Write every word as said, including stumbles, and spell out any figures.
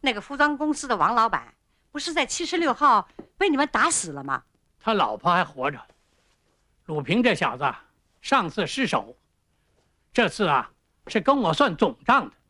那个服装公司的王老板，不是在七十六号被你们打死了吗？ 他老婆还活着。鲁平这小子上次失手，这次啊是跟我算总账的。